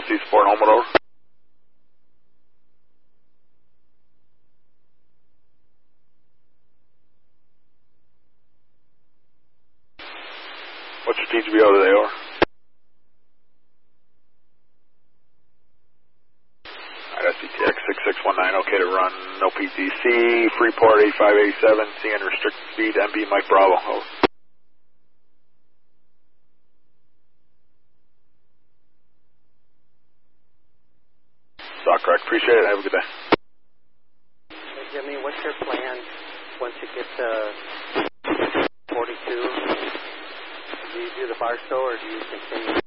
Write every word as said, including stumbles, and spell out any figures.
C support, home over. What's your T G B O today, over? Alright, S D T X six six one nine, okay to run, no P T C, Freeport eighty-five eighty-seven, C N restricted speed, M B Mike Bravo, over. Stock correct, appreciate it, have a good day. Hey Jimmy, what's your plan once you get to forty-two? Do you do the bar show or do you continue?